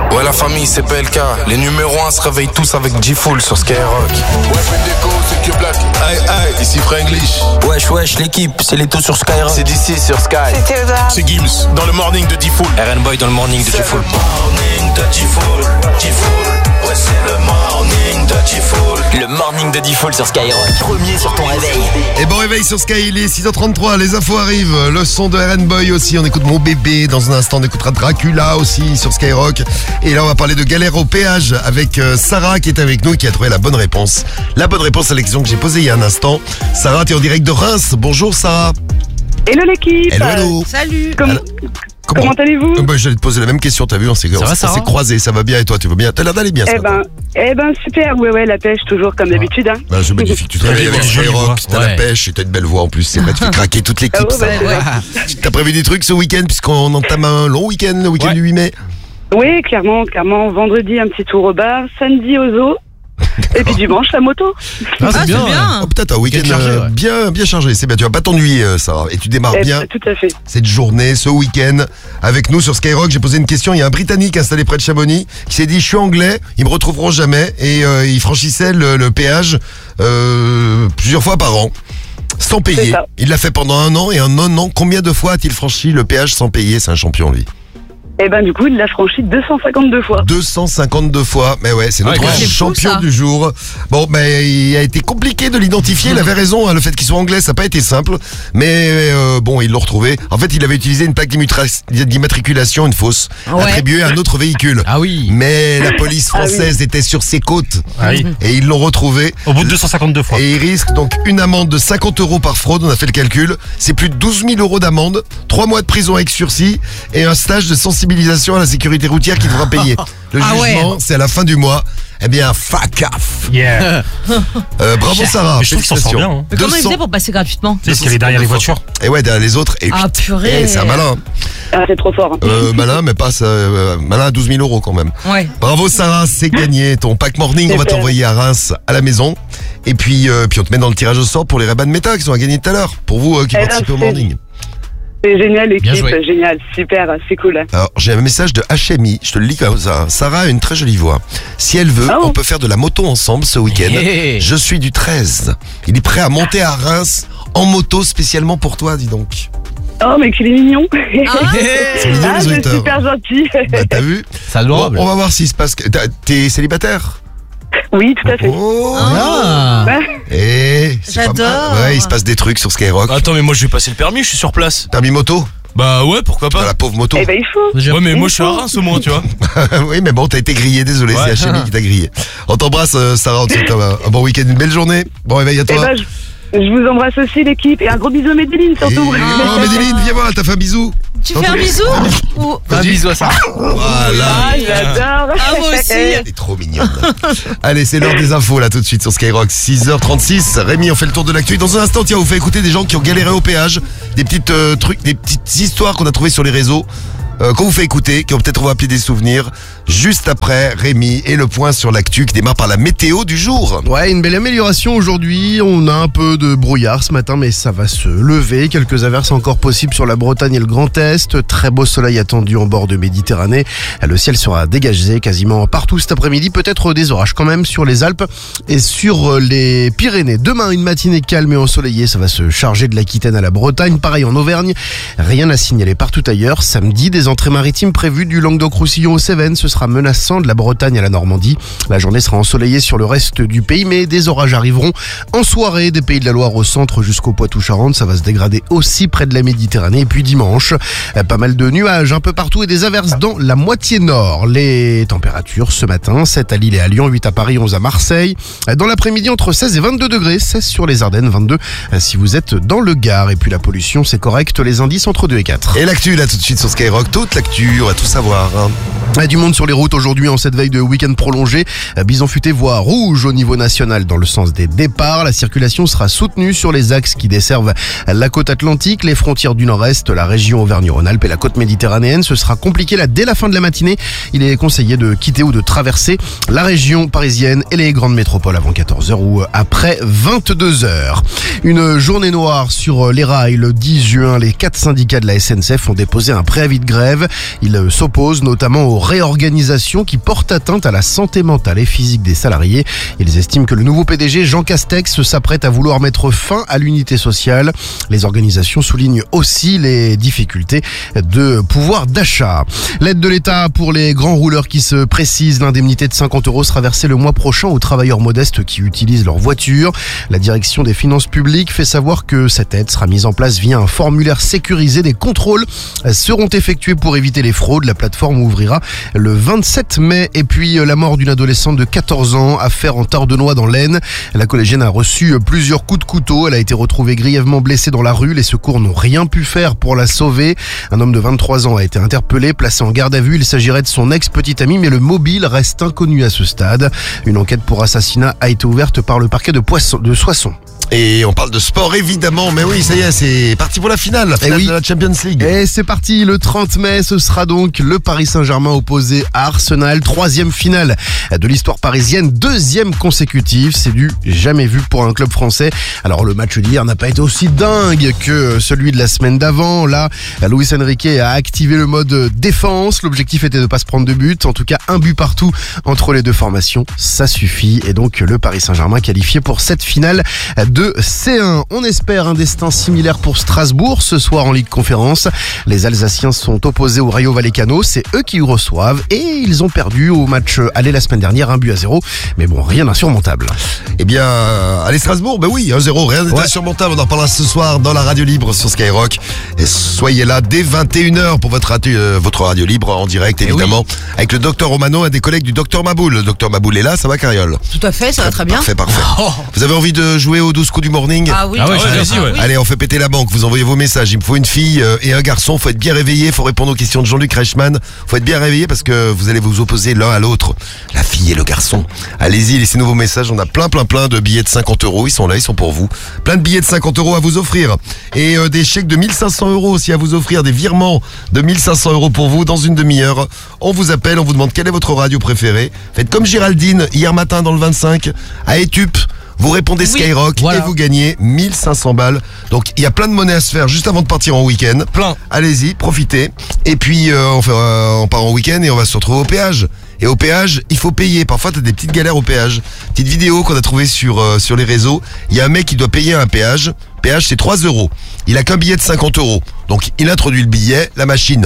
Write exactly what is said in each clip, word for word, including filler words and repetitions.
Ouais, la famille, c'est P L K. Les numéros un se réveillent tous avec G-Full sur Skyrock. Ouais, Pendeco, c'est que Black. Aïe, aïe, ici Franglish. Wesh, wesh, l'équipe, c'est les taux sur Skyrock. C'est d'ici sur Sky. C'est Théodore. C'est Gims, dans le morning de D-Full. R N Boy dans le morning de G-Full. Morning de D-Full, D-Full. Ouais, c'est le morning de D-Full. Le morning de D-Full sur Skyrock. Premier sur ton réveil. Et bon réveil sur Sky, il est six heures trente-trois, les infos arrivent, le son de R N Boy aussi, on écoute Mon Bébé, dans un instant on écoutera Dracula aussi sur Skyrock. Et là on va parler de galère au péage avec euh, Sarah qui est avec nous et qui a trouvé la bonne réponse. La bonne réponse à la question que j'ai posée il y a un instant. Sarah, tu es en direct de Reims, bonjour Sarah. Hello l'équipe. Hello, hello. Salut. Comment, Alors, comment allez-vous? Euh, bah, J'allais te poser la même question, t'as vu, on s'est, on, va, on Sarah s'est croisés, ça va bien et toi tu vas bien? T'as l'air d'aller bien ce Eh matin. ben, eh ben super, ouais ouais, la pêche toujours comme d'habitude. Hein. Bah, c'est magnifique, tu te réveilles avec Skyrock, t'as la pêche et t'as une belle voix en plus, c'est vrai, tu fais craquer toute l'équipe. Ah ouais, ça. bah, ouais. T'as prévu des trucs ce week-end puisqu'on entame un long week-end, le week-end Ouais. du huit mai? Oui, clairement, clairement. Vendredi, un petit tour au bar. Samedi, au zoo. Et puis dimanche, la moto. Ah, c'est bien. Oh, peut-être un week-end Week-end chargé, euh, ouais. bien, bien chargé, c'est bien, tu vas pas t'ennuyer euh, Sarah. Et tu démarres Eh, bien Tout à fait. cette journée, ce week-end, avec nous sur Skyrock. J'ai posé une question, il y a un Britannique installé près de Chamonix qui s'est dit je suis anglais, ils me retrouveront jamais. Et euh, il franchissait le, le péage euh, plusieurs fois par an, sans payer. C'est ça. Il l'a fait pendant un an et en un an, combien de fois a-t-il franchi le péage sans payer? C'est un champion lui. Et ben du coup, il l'a franchi deux cent cinquante-deux fois. deux cent cinquante-deux fois, mais ouais, c'est notre Ah, c'est fou, champion ça. du jour. Bon, ben il a été compliqué de l'identifier, il avait raison, hein, le fait qu'il soit anglais, ça n'a pas été simple, mais euh, bon, ils l'ont retrouvé. En fait, il avait utilisé une plaque d'immutra- d'immatriculation, une fausse, Ouais. attribuée à un autre véhicule. Ah oui. Mais la police française était sur ses côtes Ah oui. et ils l'ont retrouvé. Au bout de deux cent cinquante-deux fois. Et il risque donc une amende de cinquante euros par fraude, on a fait le calcul. C'est plus de douze mille euros d'amende, trois mois de prison avec sursis et un stage de sensibilisation à la sécurité routière qu'il devra payer. Le Ah jugement, ouais. c'est à la fin du mois. Eh bien, fuck off. Yeah. Euh, bravo Sarah, Mais je trouve qu'il s'en sort félicitations. bien, hein. Mais comment il deux cents faisait pour passer gratuitement? Tu sais ce qu'il y avait derrière les voitures? Et ouais, derrière les autres. Et Ah purée. eh, c'est un malin. Ah, c'est trop fort. Hein. Euh, malin, mais pas ça, euh, malin à douze mille euros quand même. Ouais. Bravo Sarah, c'est gagné. Ton pack morning, on va Super. t'envoyer à Reims à la maison. Et puis, euh, puis on te met dans le tirage au sort pour les Ray-Ban Meta qui sont à gagner tout à l'heure. Pour vous euh, qui Eh ben, participez au c'est- morning. C'est génial l'équipe, Bien joué. génial, super, c'est cool. Alors, j'ai un message de H M I, je te le lis comme ça. Sarah a une très jolie voix. Si elle veut, Ah bon on peut faire de la moto ensemble ce week-end. Yeah. Je suis du treize. Il est prêt à monter à Reims en moto spécialement pour toi, dis donc. Oh, mais qu'il est mignon. Ah, C'est mignon Ah, les c'est auditeurs. super gentil. Bah, t'as vu? c'est Bon, adorable. on va voir s'il se passe. T'as- T'es célibataire? Oui, tout à fait. Oh Ah. Eh, c'est pas J'adore. mal. Ouais, il se passe des trucs sur Skyrock. Attends, mais moi je vais passer le permis, je suis sur place. Permis moto? Bah ouais, pourquoi Ah, pas. la pauvre moto. Eh ben, il faut. Ouais, mais moi je suis à Reims au moins, tu vois. Oui, mais bon, t'as été grillé, désolé, Ouais. c'est H M I qui t'a grillé. On t'embrasse, euh, Sarah, on te souhaite un, un bon week-end, une belle journée. Bon réveil à Eh toi. ben, je, je vous embrasse aussi l'équipe et un gros bisou à Medellin Et- surtout. Oh, Médéline, viens voir, t'as fait un bisou. Tu fais un bisou ou... Un bisou à ça. Voilà. Ah, j'adore. Ah, moi aussi. T'es trop mignonne. Allez, c'est l'heure des infos, là, tout de suite sur Skyrock. six heures trente-six. Rémi, on fait le tour de l'actu. Dans un instant, tiens, on vous fait écouter des gens qui ont galéré au péage. Des petites euh, trucs, des petites histoires qu'on a trouvées sur les réseaux. Euh, qu'on vous fait écouter, qui ont peut-être rappelé des souvenirs. Juste après, Rémi et le point sur l'actu qui démarre par la météo du jour. Ouais, une belle amélioration aujourd'hui. On a un peu de brouillard ce matin, mais ça va se lever. Quelques averses encore possibles sur la Bretagne et le Grand Est. Très beau soleil attendu en bord de Méditerranée. Le ciel sera dégagé quasiment partout cet après-midi. Peut-être des orages quand même sur les Alpes et sur les Pyrénées. Demain, une matinée calme et ensoleillée. Ça va se charger de l'Aquitaine à la Bretagne. Pareil en Auvergne. Rien à signaler partout ailleurs. Samedi, des entrées maritimes prévues du Languedoc-Roussillon aux Cévennes. Ce sera menaçant de la Bretagne à la Normandie. La journée sera ensoleillée sur le reste du pays, mais des orages arriveront en soirée des Pays de la Loire au centre jusqu'au Poitou-Charentes. Ça va se dégrader aussi près de la Méditerranée. Et puis dimanche, euh, pas mal de nuages un peu partout et des averses dans la moitié nord. Les températures ce matin, sept à Lille et à Lyon, huit à Paris, onze à Marseille. Euh, Dans l'après-midi, entre seize et vingt-deux degrés, seize sur les Ardennes, vingt-deux euh, si vous êtes dans le Gard. Et puis la pollution, c'est correct, les indices entre deux et quatre. Et l'actu, là, tout de suite sur Skyrock. Toute l'actu, on va tout savoir. Hein. Ah, Du monde sur les routes aujourd'hui en cette veille de week-end prolongé. Bison futé voie rouge au niveau national dans le sens des départs. La circulation sera soutenue sur les axes qui desservent la côte atlantique, les frontières du nord-est, la région Auvergne-Rhône-Alpes et la côte méditerranéenne. Ce sera compliqué là dès la fin de la matinée. Il est conseillé de quitter ou de traverser la région parisienne et les grandes métropoles avant quatorze heures ou après vingt-deux heures. Une journée noire sur les rails le dix juin. Les quatre syndicats de la S N C F ont déposé un préavis de grève. Ils s'opposent notamment au réorganisation qui portent atteinte à la santé mentale et physique des salariés. Ils estiment que le nouveau P D G, Jean Castex, s'apprête à vouloir mettre fin à l'unité sociale. Les organisations soulignent aussi les difficultés de pouvoir d'achat. L'aide de l'État pour les grands rouleurs qui se précise, l'indemnité de cinquante euros sera versée le mois prochain aux travailleurs modestes qui utilisent leur voiture. La direction des finances publiques fait savoir que cette aide sera mise en place via un formulaire sécurisé. Des contrôles seront effectués pour éviter les fraudes. La plateforme ouvrira le vingt-sept mai. Et puis la mort d'une adolescente de quatorze ans, affaire en Tardenois dans l'Aisne. La collégienne a reçu plusieurs coups de couteau. Elle a été retrouvée grièvement blessée dans la rue. Les secours n'ont rien pu faire pour la sauver. Un homme de vingt-trois ans a été interpellé, placé en garde à vue. Il s'agirait de son ex-petite amie, mais le mobile reste inconnu à ce stade. Une enquête pour assassinat a été ouverte par le parquet de, Poisson, de Soissons. Et on parle de sport évidemment, mais oui, ça y est, c'est parti pour la finale, la finale oui. de la Champions League. Et c'est parti, le trente mai, ce sera donc le Paris Saint-Germain opposé à Arsenal. Troisième finale de l'histoire parisienne, deuxième consécutive, c'est du jamais vu pour un club français. Alors le match d'hier n'a pas été aussi dingue que celui de la semaine d'avant. Là, Luis Enrique a activé le mode défense. L'objectif était de ne pas se prendre de but. En tout cas, un but partout entre les deux formations, ça suffit. Et donc le Paris Saint-Germain qualifié pour cette finale de de C un. On espère un destin similaire pour Strasbourg ce soir en Ligue Conférence. Les Alsaciens sont opposés au Rayo Vallecano, c'est eux qui reçoivent et ils ont perdu au match aller la semaine dernière, un but à zéro. Mais bon, rien d'insurmontable. Eh bien, allez Strasbourg, ben oui, un zéro, rien d'insurmontable. On en parlera ce soir dans la radio libre sur Skyrock. Et soyez là dès vingt et une heures pour votre radio, euh, votre radio libre en direct évidemment, oui. Avec le docteur Romano, un des collègues du docteur Maboul. Le docteur Maboul est là, ça va Cariole? Tout à fait, ça va très bien. Parfait, parfait. Oh. Vous avez envie de jouer au douze coups du morning? Ah oui, ah ouais, ah ouais, ouais. Allez, on fait péter la banque, vous envoyez vos messages. Il me faut une fille euh, et un garçon, faut être bien réveillé, faut répondre aux questions de Jean-Luc Reichmann. Faut être bien réveillé parce que vous allez vous opposer l'un à l'autre, la fille et le garçon. Allez-y, laissez-nous vos messages, on a plein plein plein de billets de cinquante euros, ils sont là, ils sont pour vous. Plein de billets de cinquante euros à vous offrir. Et euh, des chèques de mille cinq cents euros aussi à vous offrir, des virements de mille cinq cents euros pour vous dans une demi-heure. On vous appelle, on vous demande quelle est votre radio préférée. Faites comme Géraldine, hier matin dans le vingt-cinq, à Etup. Vous répondez oui, Skyrock voilà. Et vous gagnez mille cinq cents balles. Donc il y a plein de monnaie à se faire juste avant de partir en week-end. Plein. Allez-y, profitez. Et puis euh, on, fait, euh, on part en week-end et on va se retrouver au péage. Et au péage, il faut payer. Parfois t'as des petites galères au péage. Petite vidéo qu'on a trouvée sur, euh, sur les réseaux. Il y a un mec qui doit payer un péage. Péage c'est trois euros. Il a qu'un billet de cinquante euros. Donc il introduit le billet, la machine...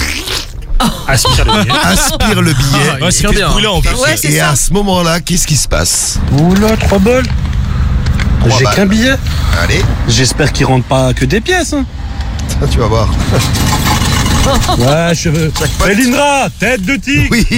Aspire le billet. Aspire le billet. Ah, ouais, c'est bien. En plus. Ouais, c'est et ça. à ce moment-là, qu'est-ce qui se passe? Oula, trois balles. J'ai qu'un billet. Allez. J'espère qu'il rentre pas que des pièces. Hein. Ça, tu vas voir. Ouais, cheveux. Felindra, tête de tigre. Oui,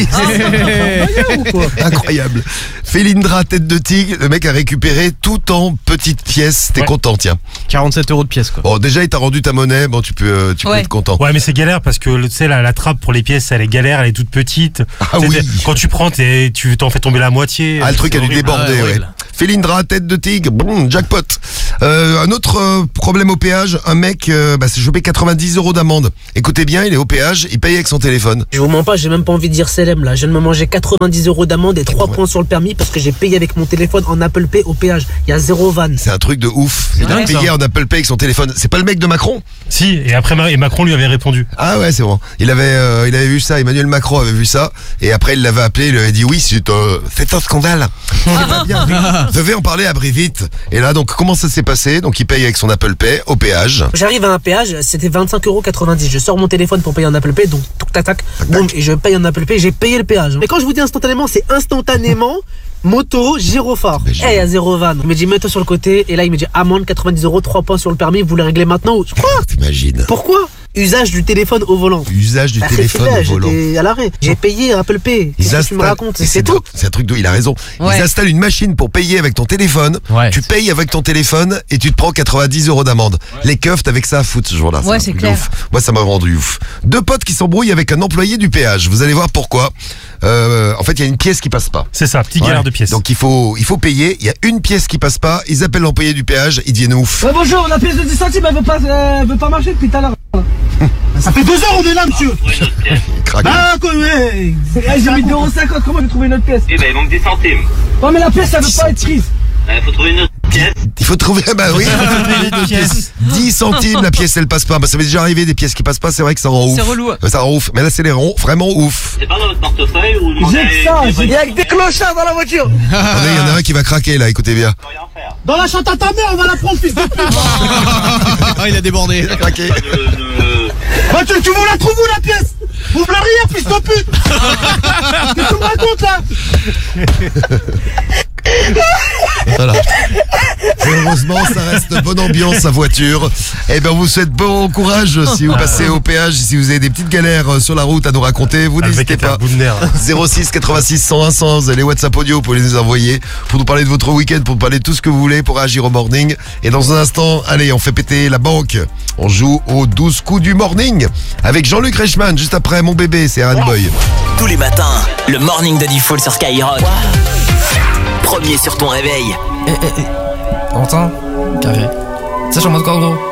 c'est incroyable. Felindra, tête de tigre. Le mec a récupéré tout en petites pièces. T'es ouais. content, tiens. quarante-sept euros de pièces, quoi. Bon, déjà, il t'a rendu ta monnaie. Bon, tu peux, tu ouais. peux être content. Ouais, mais c'est galère parce que, tu sais, la, la trappe pour les pièces, elle est galère, elle est toute petite. Ah oui. Quand tu prends, tu t'en fais tomber la moitié. Ah, le truc a dû déborder, ah, ouais. ouais. Felindra, tête de tigre. Bon, jackpot. Euh, un autre euh, problème au péage. Un mec, euh, bah, s'est chopé quatre-vingt-dix euros d'amende. Écoutez bien, il est au péage, il paye avec son téléphone. Je vous mens pas, j'ai même pas envie de dire célèbre là. Je viens de me manger quatre-vingt-dix euros d'amende et trois points sur le permis parce que j'ai payé avec mon téléphone en Apple Pay au péage. Il y a zéro vanne. C'est un truc de ouf. Il a payé en Apple Pay avec son téléphone. C'est pas le mec de Macron? Si, et après et Macron lui avait répondu. Ah ouais, c'est bon. Il avait, euh, il avait vu ça, Emmanuel Macron avait vu ça, et après il l'avait appelé, il lui avait dit oui, c'est euh, c'est un scandale. Ah, bien, vous devez en parler à Brigitte. Et là, donc, comment ça s'est passé? Donc, il paye avec son Apple Pay au péage. J'arrive à un péage, c'était vingt-cinq euros quatre-vingt-dix. Je sors mon téléphone pour payer en Apple Pay, donc tac tac, boum, et je paye en Apple Pay, j'ai payé le péage. Mais quand je vous dis instantanément, c'est instantanément. Moto, gyrophare. Eh, hey, il y a zéro vanne. Il me dit, mets-toi sur le côté. Et là, il me dit, amende, quatre-vingt-dix euros, trois points sur le permis. Vous voulez régler maintenant? Je crois. T'imagines. Pourquoi? Usage du téléphone au volant. Usage du bah, téléphone fait, au volant. J'étais à l'arrêt. J'ai payé Apple Pay. Qu'est-ce que tu me racontes? C'est tout. C'est un truc de, il a raison. Ouais. Ils installent une machine pour payer avec ton téléphone. Ouais. Tu payes avec ton téléphone et tu te prends quatre-vingt-dix euros d'amende. Ouais. Les keufs, t'avec ça à foutre ce jour-là. Ouais, c'est clair. Ouf. Moi, ça m'a rendu ouf. Deux potes qui s'embrouillent avec un employé du péage. Vous allez voir pourquoi. Euh, en fait, il y a une pièce qui passe pas. C'est ça, petit galère ouais. de pièces. Donc il faut, il faut payer. Il y a une pièce qui passe pas. Ils appellent l'employé du péage. Ils deviennent ouf. Ouais, bonjour, la pièce de dix centimes, elle veut pas, euh, veut pas marcher depuis tout à l'heure. Ça fait deux heures on est là, monsieur. Bah, quoi, ouais. J'ai mis deux euros cinquante, comment j'ai trouvé une autre pièce? Eh ben, il manque dix centimes. Ouais, mais la pièce, ça veut pas être prise. Il faut trouver une autre. Il faut trouver, bah oui, dix centimes la pièce, elle passe pas. Bah, ça m'est déjà arrivé des pièces qui passent pas, c'est vrai que ça rend ouf. C'est relou. Ça rend ouf, mais là c'est les ronds, vraiment ouf. C'est pas dans votre portefeuille ou J'ai que ça, il y a que des clochards dans la voiture. Attendez, il y en a un qui va craquer là, écoutez bien. Dans la chante à ta mère, on va la prendre, fils de pute. Ah, il a débordé. Il a craqué. Bah, tu, tu vous la trouves où la pièce? Vous me la riez, fils de pute. Qu'est-ce que tu me racontes là? Voilà. Et heureusement, ça reste bonne ambiance sa voiture. Et ben, on vous souhaite bon courage si vous passez au péage, si vous avez des petites galères sur la route à nous raconter, vous n'hésitez pas. zéro six quatre-vingt-six cent un cent, les WhatsApp audio, vous pouvez les envoyer pour nous parler de votre week-end, pour nous parler de tout ce que vous voulez, pour réagir au morning. Et dans un instant, allez, on fait péter la banque. On joue aux douze coups du morning avec Jean-Luc Reichmann, juste après Mon bébé, c'est Aaron Boy. Tous les matins, le morning de Diffoul sur Skyrock. Premier sur ton réveil. Eh, eh, eh. Entends? Carré. Ça, j'en mode quoi, gros?